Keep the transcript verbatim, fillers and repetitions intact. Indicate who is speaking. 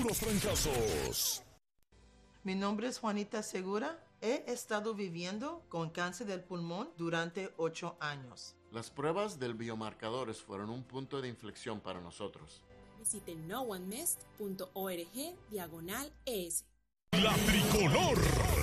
Speaker 1: puros trancazos.
Speaker 2: Mi nombre es Juanita Segura. He estado viviendo con cáncer del pulmón durante ocho años.
Speaker 3: Las pruebas del biomarcadores fueron un punto de inflexión para nosotros.
Speaker 4: Visite no one missed punto org diagonal es.
Speaker 1: La tricolor.